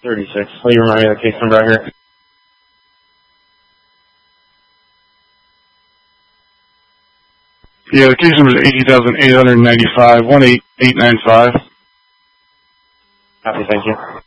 36. Will you remind me of the case number out here? Yeah, the case number is 80,895, 18895. Copy, thank you.